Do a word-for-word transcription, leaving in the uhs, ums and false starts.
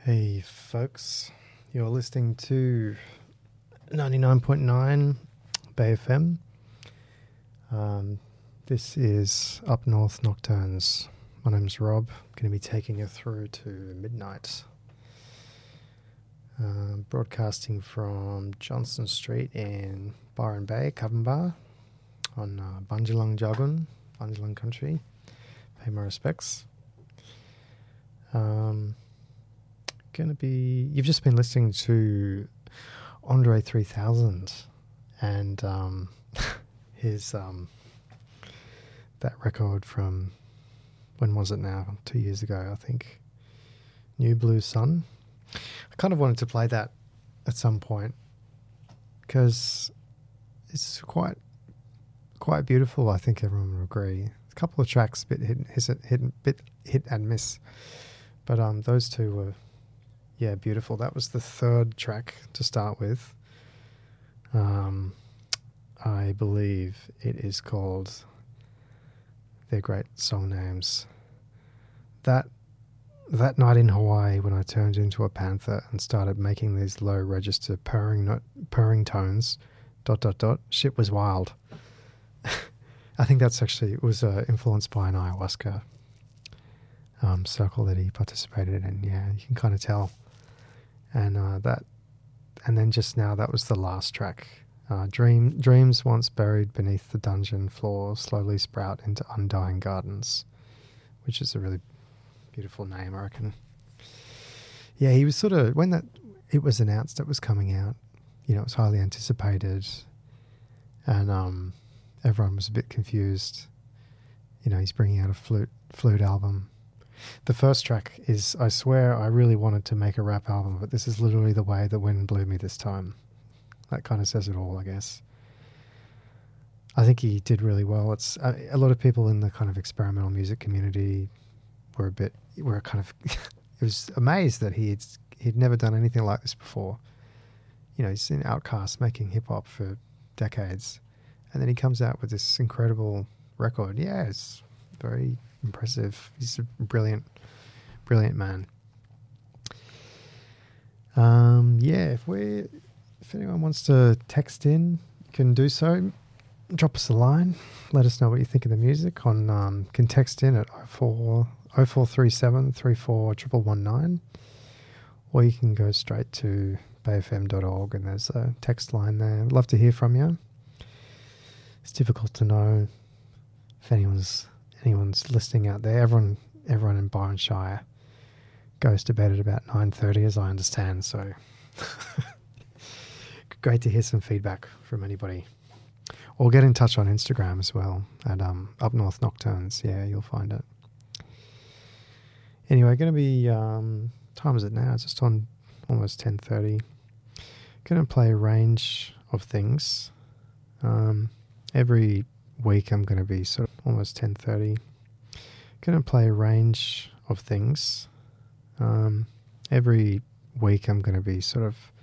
Hey folks, you're listening to ninety-nine point nine Bay F M. Um, this is Up North Nocturnes. My name's Rob. I'm going to be taking you through to midnight. Uh, broadcasting from Johnston Street in Byron Bay, Coven Bar, on uh, Bunjalung Jagun, Bunjalung Country. Pay my respects. Um... Going to be, you've just been listening to Andre three thousand and um, his um, that record from, when was it now? Two years ago, I think. New Blue Sun. I kind of wanted to play that at some point because it's quite quite beautiful. I think everyone will agree. A couple of tracks, bit hit, hit, hit, bit hit and miss, but um, those two were. Yeah, beautiful. That was the third track to start with. Um, I believe it is called, they're great song names. That that night in Hawaii when I turned into a panther and started making these low register purring not, purring tones, dot, dot, dot, shit was wild. I think that's actually, it was uh, influenced by an ayahuasca um, circle that he participated in. Yeah, you can kind of tell. And uh, that, and then just now that was the last track. Uh, Dream dreams once buried beneath the dungeon floor slowly sprout into undying gardens, which is a really beautiful name, I reckon. Yeah, he was sort of when that it was announced it was coming out. You know, it was highly anticipated, and um, everyone was a bit confused. You know, he's bringing out a flute flute album. The first track is, I swear I really wanted to make a rap album, but this is literally the way the wind blew me this time. That kind of says it all, I guess. I think he did really well. It's uh, a lot of people in the kind of experimental music community were a bit, were kind of, it was amazed that he had, he'd never done anything like this before. You know, he's seen Outkast making hip hop for decades, and then he comes out with this incredible record. Yeah, it's very impressive. He's a brilliant, brilliant man. Um, yeah, if we, if anyone wants to text in, you can do so. Drop us a line. Let us know what you think of the music. On um, can text in at oh four three seven, three four one one one nine, or you can go straight to bay f m dot org and there's a text line there. I'd love to hear from you. It's difficult to know if anyone's anyone's listening out there. Everyone everyone in Byron Shire goes to bed at about nine thirty, as I understand, so great to hear some feedback from anybody. Or get in touch on Instagram as well at um, Up North Nocturnes. Yeah, you'll find it. Anyway, going to be, um, time is it now? It's just on almost ten thirty. Going to play a range of things. Um, every week I'm going to be sort of almost ten thirty. Going to play a range of things. Um, every week I'm going to be sort of